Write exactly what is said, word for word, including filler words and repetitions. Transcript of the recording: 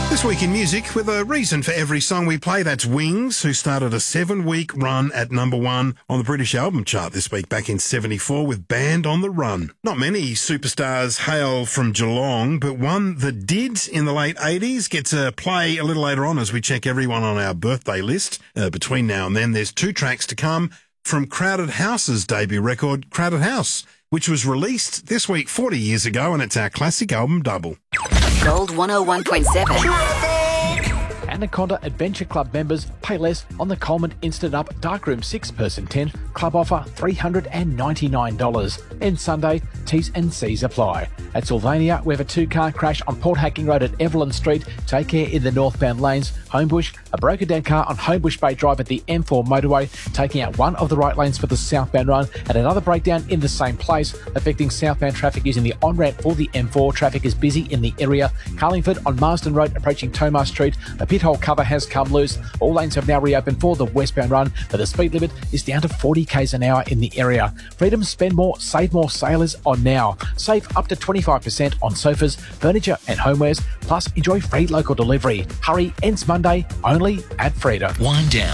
This week in music, with a reason for every song we play, that's Wings, who started a seven-week run at number one on the British album chart this week back in seventy-four with Band on the Run. Not many superstars hail from Geelong, but one that did in the late eighties gets a play a little later on as we check everyone on our birthday list. Uh, between now and then, there's two tracks to come from Crowded House's debut record, Crowded House, which was released this week forty years ago, and it's our classic album double. Gold one oh one point seven. Anaconda Adventure Club members pay less on the Coleman Instant Up Darkroom six person tent. Club offer three hundred ninety-nine dollars. And Sunday, T's and C's apply. At Sylvania, we have a two-car crash on Port Hacking Road at Evelyn Street. Take care in the northbound lanes. Homebush, a broken down car on Homebush Bay Drive at the M four motorway, taking out one of the right lanes for the southbound run, and another breakdown in the same place, affecting southbound traffic using the on-ramp for the M four. Traffic is busy in the area. Carlingford on Marsden Road approaching Tomar Street. A pit hole cover has come loose. All lanes have now reopened for the westbound run, but the speed limit is down to forty k's an hour in the area. Freedom Spend More, Save More sale is on now. Save up to twenty-five percent on sofas, furniture and homewares, plus enjoy free local delivery. Hurry, ends Monday, only at Freedom. Wind down.